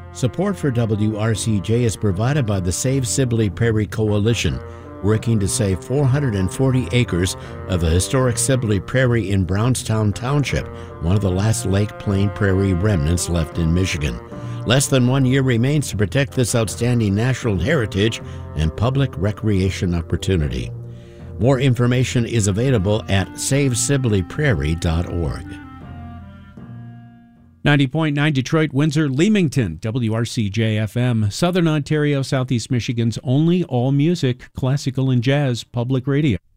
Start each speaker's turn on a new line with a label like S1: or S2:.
S1: Support for WRCJ is provided by the Save Sibley Prairie Coalition, working to save 440 acres of the historic Sibley Prairie in Brownstown Township, one of the last Lake Plain Prairie remnants left in Michigan. Less than 1 year remains to protect this outstanding natural heritage and public recreation opportunity. More information is available at savesibleyprairie.org.
S2: 90.9 Detroit, Windsor, Leamington, WRCJ-FM, Southern Ontario, Southeast Michigan's only all-music, classical and jazz public radio.